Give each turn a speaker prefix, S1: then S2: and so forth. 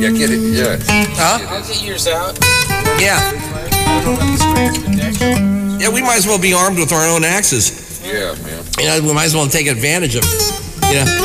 S1: Yeah, get it. Yeah.
S2: Huh?
S3: I'll get yours out.
S2: Yeah.
S3: I don't have to scratch the deck.
S2: Yeah, we might as well be armed with our own axes.
S1: Yeah, man.
S2: You know, we might as well take advantage of,